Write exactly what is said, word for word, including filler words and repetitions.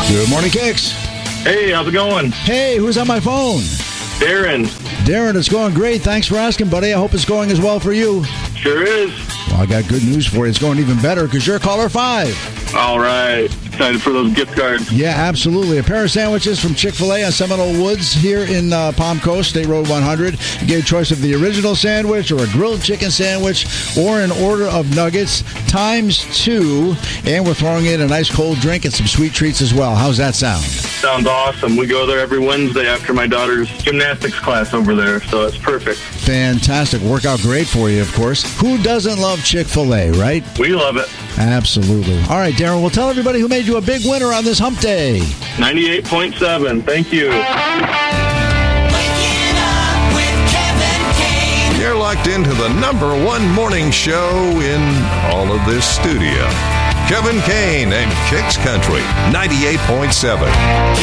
Good morning, Kicks. Hey, how's it going? Hey, who's on my phone? Darren. Darren, it's going great. Thanks for asking, buddy. I hope it's going as well for you. Sure is. Well, I got good news for you. It's going even better because you're caller five. All right. Excited for those gift cards. Yeah, absolutely. A pair of sandwiches from Chick-fil-A on Seminole Woods here in uh, Palm Coast, State Road one hundred. You get a choice of the original sandwich or a grilled chicken sandwich or an order of nuggets times two. And we're throwing in a nice cold drink and some sweet treats as well. How's that sound? Sounds awesome. We go there every Wednesday after my daughter's gymnastics class over there, so it's perfect. Fantastic. Work out great for you, of course. Who doesn't love Chick-fil-A, right? We love it. Absolutely. All right, Darren, well, tell everybody who made you a big winner on this hump day. ninety-eight point seven. Thank you. You're locked into the number one morning show in all of this studio. Kevin Kane and Kicks Country, ninety-eight point seven.